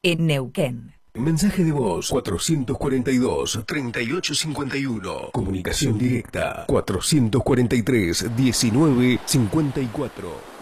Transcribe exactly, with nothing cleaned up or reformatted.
en Neuquén. Mensaje de voz cuatrocientos cuarenta y dos, treinta y ocho cincuenta y uno. Comunicación directa cuatrocientos cuarenta y tres, diecinueve cincuenta y cuatro.